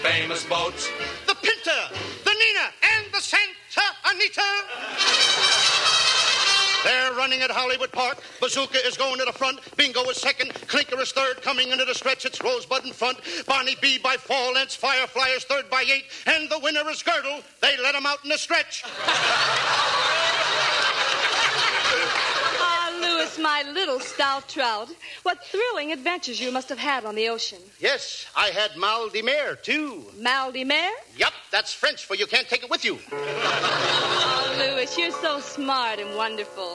Famous boats. The Pinta, the Nina, and the Santa Anita. They're running at Hollywood Park. Bazooka is going to the front. Bingo is second. Clinker is third. Coming into the stretch, it's Rosebud in front. Barney B by 4 lengths. Firefly is third by 8. And the winner is Girdle. They let him out in the stretch. Louis, my little stout trout. What thrilling adventures you must have had on the ocean. Yes, I had mal de mer, too. Mal de mer? Yup, that's French for you can't take it with you. Oh, Louis, you're so smart and wonderful.